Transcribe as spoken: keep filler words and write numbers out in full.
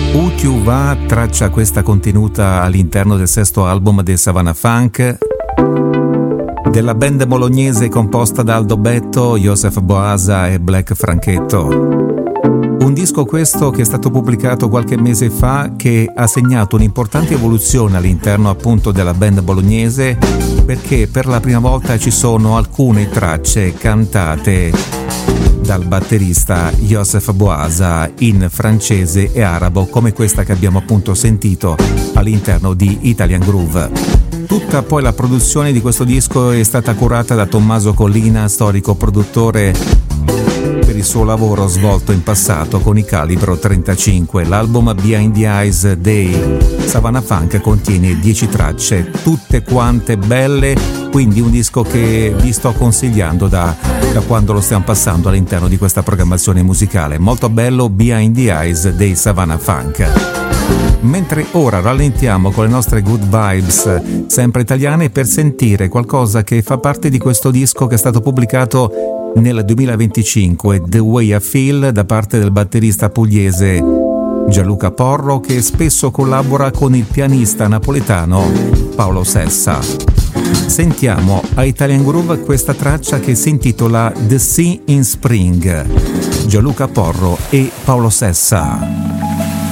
U T U Va, traccia questa contenuta all'interno del sesto album dei Savannah Funk, della band bolognese composta da Aldo Betto, Joseph Boasa e Black Franchetto. Un disco questo che è stato pubblicato qualche mese fa, che ha segnato un'importante evoluzione all'interno appunto della band bolognese, perché per la prima volta ci sono alcune tracce cantate dal batterista Joseph Boasa in francese e arabo, come questa che abbiamo appunto sentito all'interno di Italian Groove. Tutta poi la produzione di questo disco è stata curata da Tommaso Collina, storico produttore per il suo lavoro svolto in passato con i Calibro trentacinque. L'album Behind the Eyes dei Savannah Funk contiene dieci tracce, tutte quante belle, quindi un disco che vi sto consigliando da, da quando lo stiamo passando all'interno di questa programmazione musicale. Molto bello Behind the Eyes dei Savannah Funk. Mentre ora rallentiamo con le nostre good vibes sempre italiane per sentire qualcosa che fa parte di questo disco che è stato pubblicato nel duemilaventicinque, The Way I Feel, da parte del batterista pugliese Gianluca Porro, che spesso collabora con il pianista napoletano Paolo Sessa. Sentiamo a Italian Groove questa traccia che si intitola The Sea in Spring, Gianluca Porro e Paolo Sessa.